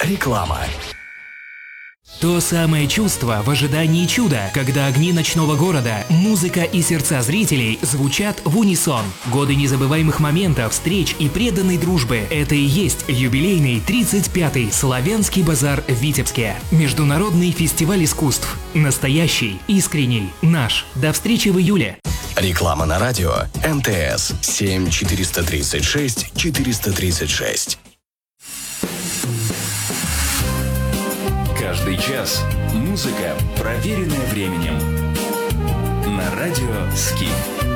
Реклама. То самое чувство в ожидании чуда, когда огни ночного города, музыка и сердца зрителей звучат в унисон. Годы незабываемых моментов, встреч и преданной дружбы – это и есть юбилейный 35-й Славянский базар в Витебске. Международный фестиваль искусств. Настоящий, искренний, наш. До встречи в июле. Реклама на радио. МТС 7 436 436. Каждый час музыка, проверенная временем. На радио «Скиф».